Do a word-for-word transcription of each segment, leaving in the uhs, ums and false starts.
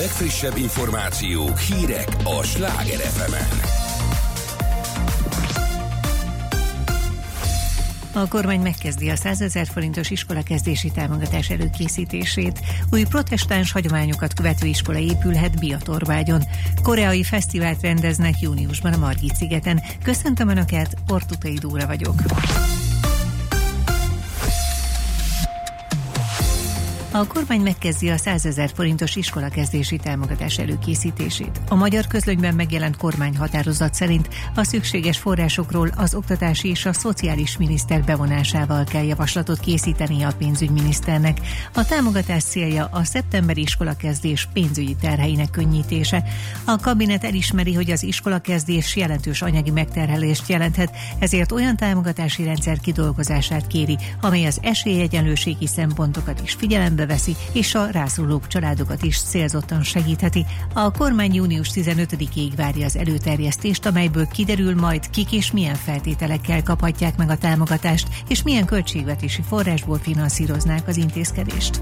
legfrissebb információk, hírek a Sláger ef emen. A kormány megkezdi a százezer forintos iskolakezdési támogatás előkészítését. Új protestáns hagyományokat követő iskola épülhet Biatorvágyon. Koreai fesztivált rendeznek júniusban a Margit-szigeten. Köszöntöm Önöket, Ortutai Dóra vagyok. A kormány megkezdi a százezer forintos iskolakezdési támogatás előkészítését. A Magyar Közlönyben megjelent kormányhatározat szerint a szükséges forrásokról az oktatási és a szociális miniszter bevonásával kell javaslatot készíteni a pénzügyminiszternek. A támogatás célja a szeptemberi iskolakezdés pénzügyi terheinek könnyítése. A kabinet elismeri, hogy az iskolakezdés jelentős anyagi megterhelést jelenthet, ezért olyan támogatási rendszer kidolgozását kéri, amely az esélyegyenlőségi szempontokat is figyelembe veszi, és a rászorulók családokat is célzottan segítheti. A kormány június tizenötödikéig várja az előterjesztést, amelyből kiderül majd, kik és milyen feltételekkel kaphatják meg a támogatást, és milyen költségvetési forrásból finanszíroznák az intézkedést.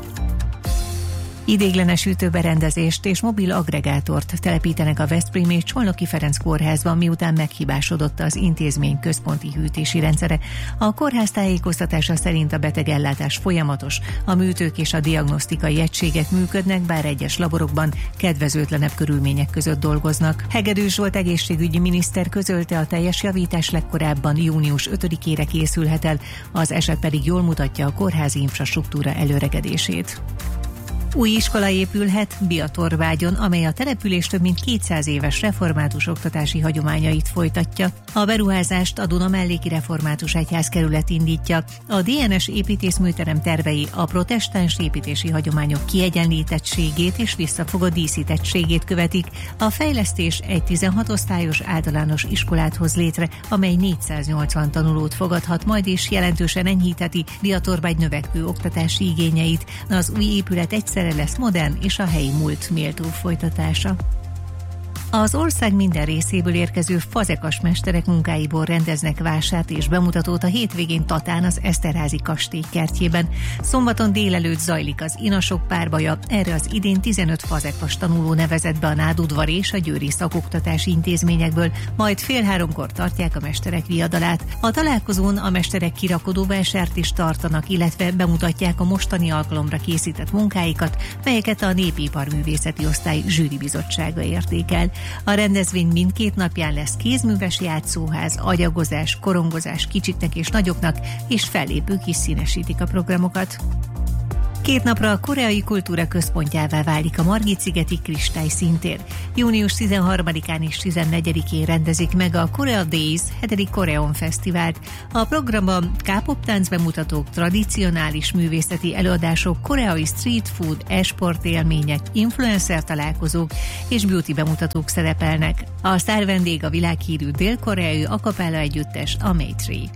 Ideiglenes hűtőberendezést és mobil agregátort telepítenek a veszprémi Csolnoki Ferenc kórházban, miután meghibásodott az intézmény központi hűtési rendszere. A kórház tájékoztatása szerint a betegellátás folyamatos, a műtők és a diagnosztikai egységek működnek, bár egyes laborokban kedvezőtlenebb körülmények között dolgoznak. Hegedűs Zsolt egészségügyi miniszter közölte, a teljes javítás legkorábban június ötödikére készülhet el, az eset pedig jól mutatja a kórházi infrastruktúra előregedését. Új iskola épülhet Biatorvágyon, amely a település több mint kétszáz éves református oktatási hagyományait folytatja. A beruházást a Duna melléki református egyházkerület indítja. A dé en es építészműterem tervei a protestáns építési hagyományok kiegyenlítettségét és visszafogott díszítettségét követik. A fejlesztés egy tizenhat osztályos általános iskolát hoz létre, amely négyszáznyolcvan tanulót fogadhat majd, és jelentősen enyhítheti Biatorvágy növekvő oktatási igényeit. Az új épület egyszer lesz modern és a helyi múlt méltó folytatása. Az ország minden részéből érkező fazekas mesterek munkáiból rendeznek vásárt és bemutatót a hétvégén Tatán, az Eszterházy kastély kertjében. Szombaton délelőtt zajlik az inasok párbaja, erre az idén tizenöt fazekas tanuló nevezett be a nádudvari és a győri szakoktatási intézményekből, majd fél háromkor tartják a mesterek viadalát. A találkozón a mesterek kirakodóvásárt is tartanak, illetve bemutatják a mostani alkalomra készített munkáikat, melyeket a Népiparművészeti Osztály zsűribizottsága értékel. A rendezvény mindkét napján lesz kézműves játszóház, agyagozás, korongozás kicsiknek és nagyoknak, és fellépők is színesítik a programokat. Két napra a koreai kultúra központjává válik a Margit-szigeti Kristály színtér. június tizenharmadikán és tizennegyedikén rendezik meg a Korea Days hetedik Koreon Fesztivált. A programban K-pop tánc bemutatók, tradicionális művészeti előadások, koreai street food, e-sport élmények, influencer találkozók és beauty bemutatók szerepelnek. A sztár vendég a világhírű dél-koreai a cappella együttes, a Maytree.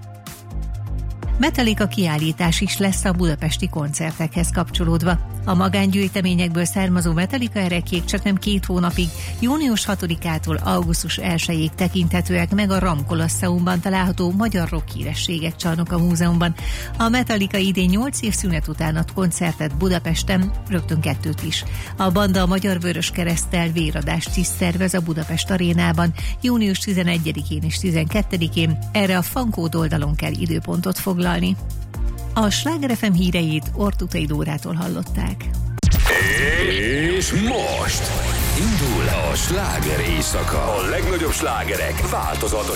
Metallica kiállítás is lesz a budapesti koncertekhez kapcsolódva. A magángyűjteményekből származó Metallica erekjék csak nem két hónapig, június hatodikától augusztus elsejéig tekinthetőek meg a RAM Kolosseumban található Magyar Rock Hírességek Csarnoka Múzeumban. A Metallica idén nyolc év szünet után ad koncertet Budapesten, rögtön kettőt is. A banda a Magyar Vöröskereszttel véradást is szervez a Budapest arénában, június tizenegyedikén és tizenkettedikén, erre a Fankód oldalon kell időpontot foglalni. A Sláger ef em híreit Ortutai Dórától hallották. És most indul a sláger éjszaka. A legnagyobb slágerek változatos